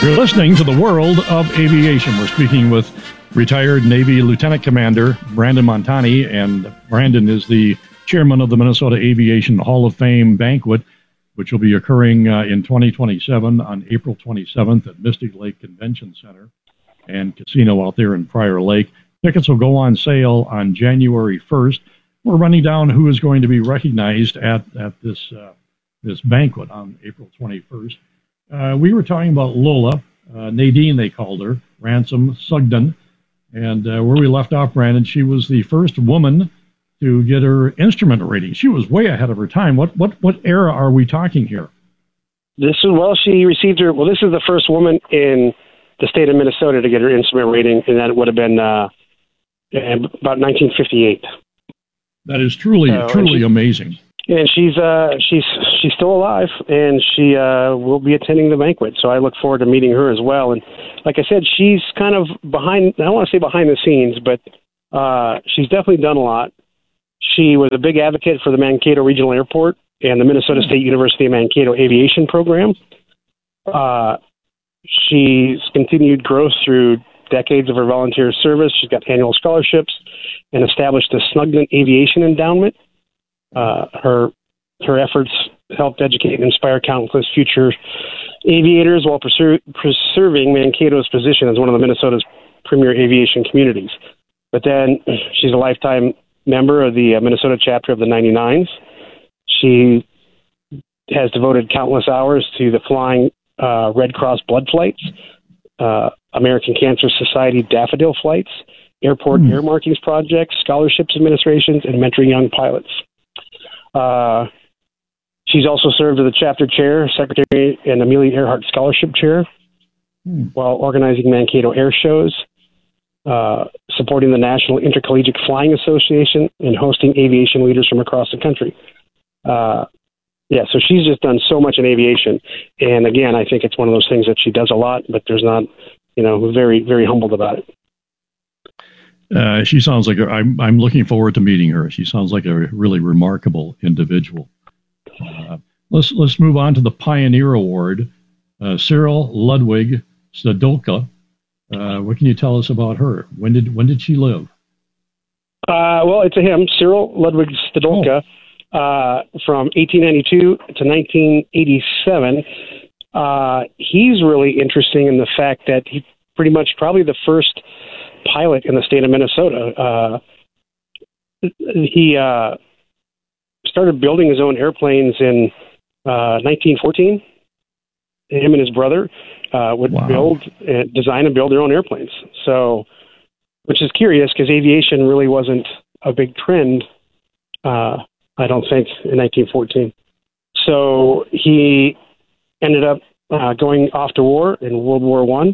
You're listening to the World of Aviation. We're speaking with retired Navy Lieutenant Commander Brandon Montani, and Brandon is the chairman of the Minnesota Aviation Hall of Fame banquet, which will be occurring in 2027 on April 27th at Mystic Lake Convention Center and Casino out there in Prior Lake. Tickets will go on sale on January 1st. We're running down who is going to be recognized at this banquet on April 21st. We were talking about Lola, Nadine they called her, Ransom Sugden, and where we left off, Brandon, she was the first woman to get her instrument rating. She was way ahead of her time. What era are we talking here? She received her. Well, this is the first woman in the state of Minnesota to get her instrument rating, and that would have been about 1958. That is truly amazing. And she's still alive, and she will be attending the banquet. So I look forward to meeting her as well. And like I said, she's kind of behind. I don't want to say behind the scenes, but she's definitely done a lot. She was a big advocate for the Mankato Regional Airport and the Minnesota State University of Mankato Aviation Program. She's continued growth through decades of her volunteer service. She's got annual scholarships and established the Snugden Aviation Endowment. Her efforts helped educate and inspire countless future aviators while preserving Mankato's position as one of the Minnesota's premier aviation communities. But then she's a lifetime member of the Minnesota chapter of the 99s. She has devoted countless hours to the Flying Red Cross blood flights, American Cancer Society daffodil flights, airport air markings projects, scholarships administrations, and mentoring young pilots. She's also served as the chapter chair, secretary, and Amelia Earhart Scholarship Chair while organizing Mankato air shows, supporting the National Intercollegiate Flying Association, and hosting aviation leaders from across the country. So she's just done so much in aviation. And again, I think it's one of those things that she does a lot, but there's not, very, very humbled about it. She sounds like I'm looking forward to meeting her. She sounds like a really remarkable individual. Let's move on to the Pioneer Award. Cyril Ludwig Stadolka. What can you tell us about her? When did she live? Well, it's a him, Cyril Ludwig Stadolka, from 1892 to 1987. He's really interesting in the fact that he pretty much probably the first pilot in the state of Minnesota. He started building his own airplanes in 1914. Him and his brother would design and build their own airplanes. So, which is curious because aviation really wasn't a big trend, I don't think, in 1914. So he ended up going off to war in World War I.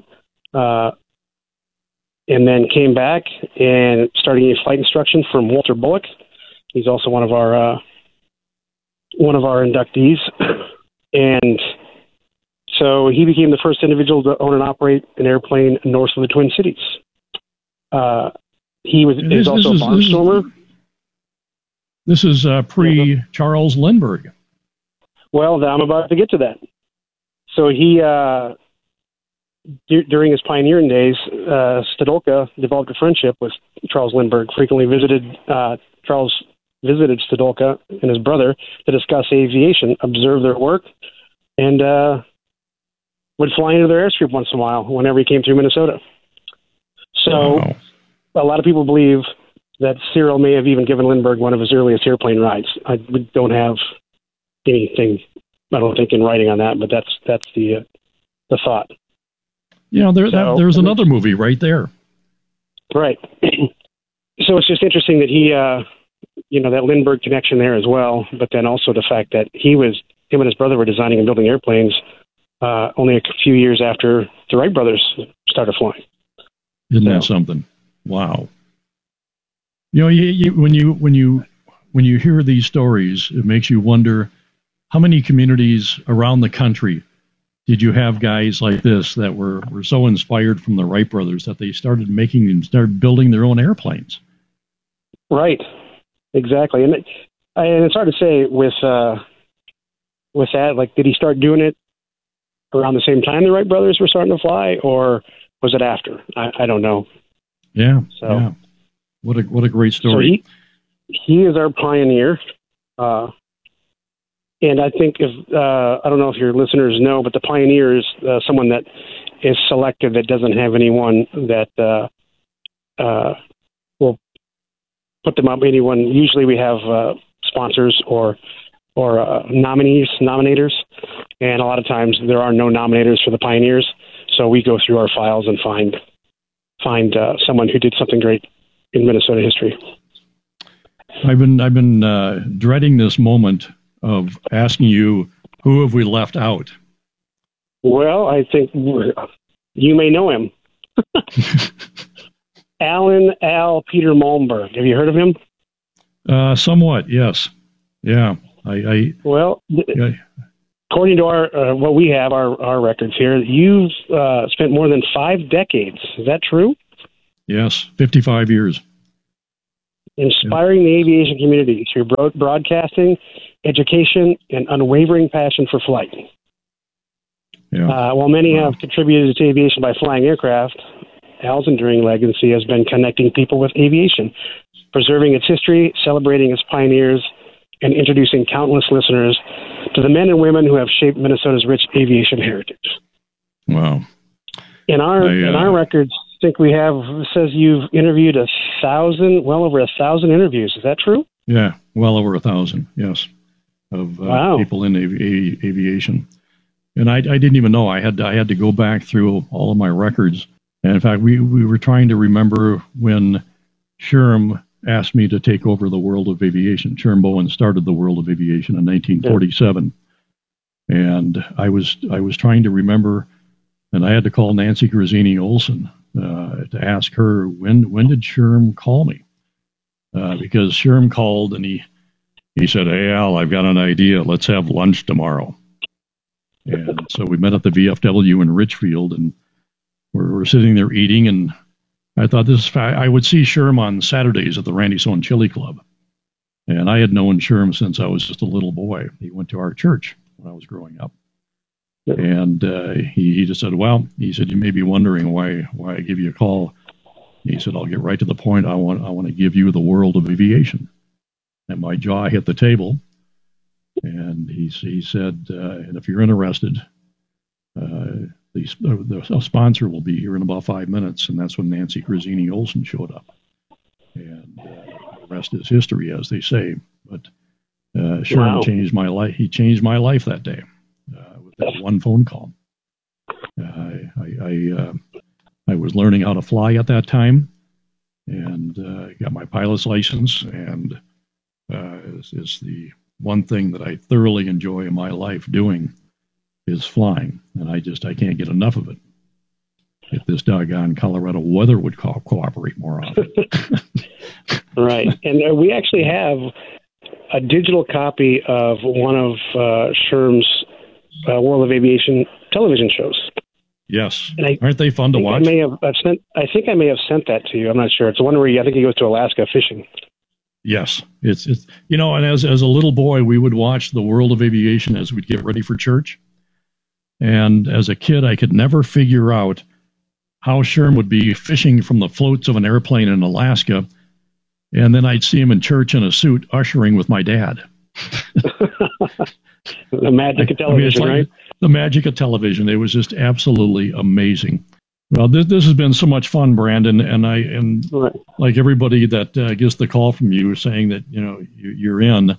And then came back and starting a flight instruction from Walter Bullock. He's also one of our inductees. And so he became the first individual to own and operate an airplane north of the Twin Cities. He is also a barnstormer. This is pre-Charles Lindbergh. Well, I'm about to get to that. So he... during his pioneering days, Stadolka developed a friendship with Charles Lindbergh. Charles visited Stadolka and his brother to discuss aviation, observe their work, and would fly into their airstrip once in a while whenever he came through Minnesota. So a lot of people believe that Cyril may have even given Lindbergh one of his earliest airplane rides. We don't have anything, I don't think, in writing on that, but that's the thought. There's another movie right there. Right. So it's just interesting that he, that Lindbergh connection there as well, but then also the fact that him and his brother were designing and building airplanes only a few years after the Wright brothers started flying. Isn't that something? Wow. When you hear these stories, it makes you wonder how many communities around the country did you have guys like this that were so inspired from the Wright brothers that they started building their own airplanes? Right, exactly, and it's hard to say with that. Like, did he start doing it around the same time the Wright brothers were starting to fly, or was it after? I don't know. Yeah. So, yeah. What a great story. So he is our pioneer. And I think I don't know if your listeners know, but the pioneer is someone that is selected that doesn't have anyone that will put them up. Anyone. Usually we have sponsors or nominators, and a lot of times there are no nominators for the pioneers. So we go through our files and find someone who did something great in Minnesota history. I've been dreading this moment of asking you, who have we left out? Well, I think you may know him. Al Peter Malmberg. Have you heard of him? Somewhat, yes. Yeah. Well, according to our what we have, our records here, you've spent more than 5 decades. Is that true? Yes, 55 years. Inspiring the aviation community through broadcasting, education, and unwavering passion for flight. Yeah. While many have contributed to aviation by flying aircraft, Al's enduring legacy has been connecting people with aviation, preserving its history, celebrating its pioneers, and introducing countless listeners to the men and women who have shaped Minnesota's rich aviation heritage. Wow. In our records, I think we have, says you've interviewed well over 1,000 interviews. Is that true? Yeah, well over 1,000, yes, of people in aviation. And I didn't even know. I had to go back through all of my records. And in fact, we were trying to remember when Sherm asked me to take over the world of aviation. Sherm Bowen started the world of aviation in 1947. Yeah. And I was trying to remember, and I had to call Nancy Grazzini Olson to ask her, when did Sherm call me? Because Sherm called and he said, "Hey, Al, I've got an idea. Let's have lunch tomorrow." And so we met at the VFW in Richfield, and we're sitting there eating, and I thought I would see Sherm on Saturdays at the Randy Sohn Chili Club. And I had known Sherm since I was just a little boy. He went to our church when I was growing up. And he just said, "Well," he said, "you may be wondering why I give you a call." He said, "I'll get right to the point. I want to give you the world of aviation." And my jaw hit the table. And he said, "And if you're interested, the sponsor will be here in about 5 minutes." And that's when Nancy Grazzini Olson showed up. And the rest is history, as they say. But Sherm changed my life. He changed my life that day with that one phone call. I was learning how to fly at that time, and got my pilot's license. And it's the one thing that I thoroughly enjoy in my life doing is flying, and I can't get enough of it. If this doggone Colorado weather would cooperate more often. Right. And we actually have a digital copy of one of Sherm's World of Aviation television shows. Yes. Aren't they fun to watch? I think I may have sent that to you. I'm not sure. It's the one where I think he goes to Alaska fishing. Yes. It's and as a little boy, we would watch the World of Aviation as we'd get ready for church. And as a kid, I could never figure out how Sherm would be fishing from the floats of an airplane in Alaska, and then I'd see him in church in a suit ushering with my dad. The magic of television, right? The magic of television. It was just absolutely amazing. Well, this has been so much fun, Brandon, and right. Like everybody that gets the call from you saying that you're in.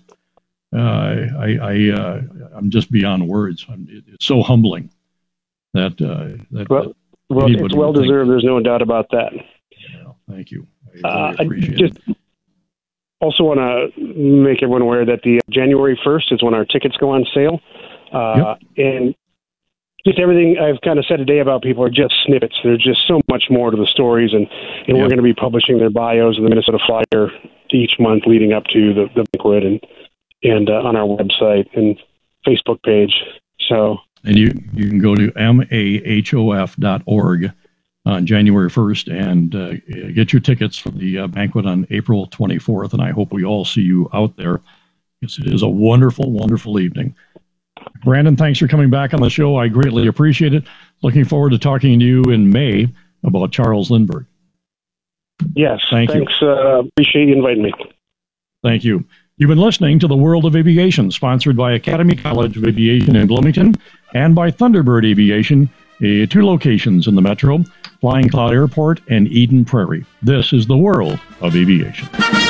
I'm just beyond words. It's so humbling that it's well deserved. There's no doubt about that. Yeah, thank you. I really appreciate it. Also want to make everyone aware that the January 1st is when our tickets go on sale. Yep. And just everything I've kind of said today about people are just snippets. There's just so much more to the stories, and we're going to be publishing their bios in the Minnesota Flyer each month leading up to the banquet and on our website and Facebook page. So, and you can go to mahof.org on January 1st and get your tickets for the banquet on April 24th. And I hope we all see you out there. It is a wonderful, wonderful evening. Brandon, thanks for coming back on the show. I greatly appreciate it. Looking forward to talking to you in May about Charles Lindbergh. Yes, thanks. Appreciate you inviting me. Thank you. You've been listening to The World of Aviation, sponsored by Academy College of Aviation in Bloomington and by Thunderbird Aviation, 2 locations in the metro, Flying Cloud Airport and Eden Prairie. This is The World of Aviation.